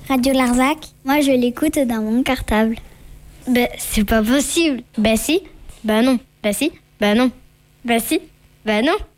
Radio Larzac, moi je l'écoute dans mon cartable. C'est pas possible. Si, non. Si, non. Si, non.